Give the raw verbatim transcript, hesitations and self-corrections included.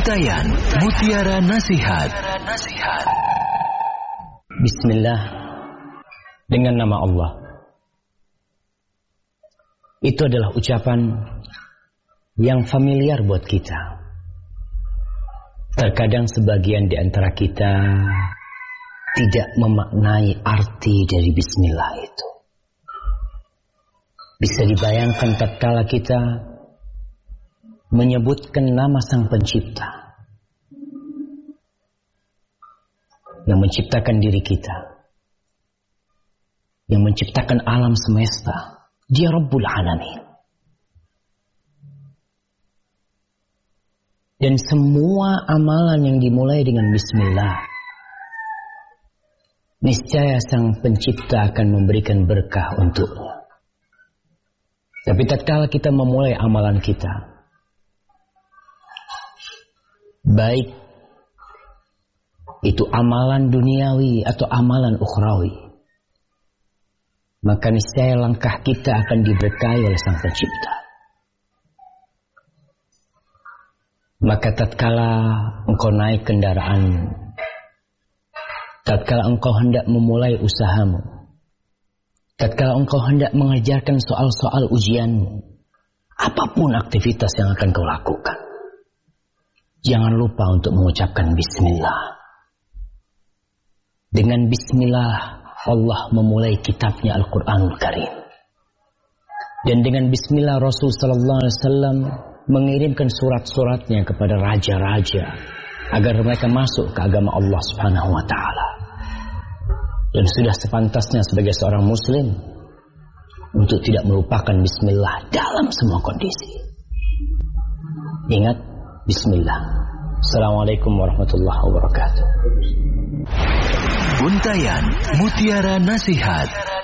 Untayan Mutiara Nasihat. Bismillah, dengan nama Allah. Itu adalah ucapan yang familiar buat kita. Terkadang sebagian di antara kita tidak memaknai arti dari bismillah itu. Bisa dibayangkan tatkala kita menyebutkan nama Sang Pencipta yang menciptakan diri kita, yang menciptakan alam semesta. Dia Rabbul Alamin. Dan semua amalan yang dimulai dengan bismillah, niscaya Sang Pencipta akan memberikan berkah untuknya. Tapi tatkala kita memulai amalan kita, baik itu amalan duniawi atau amalan ukhrawi, maka niscaya langkah kita akan diberkahi oleh Sang Pencipta. Maka tatkala engkau naik kendaraan, tatkala engkau hendak memulai usahamu, tatkala engkau hendak mengerjakan soal-soal ujianmu, apapun aktivitas yang akan kau lakukan, jangan lupa untuk mengucapkan bismillah. Dengan bismillah Allah memulai kitabnya Al-Quranul Karim. Dan dengan bismillah Rasul sallallahu alaihi wasallam mengirimkan surat-suratnya kepada raja-raja agar mereka masuk ke agama Allah Subhanahu wa taala. Dan sudah sepantasnya sebagai seorang muslim untuk tidak melupakan bismillah dalam semua kondisi. Ingat, bismillah. Assalamualaikum warahmatullahi wabarakatuh. Untayan Mutiara Nasihat.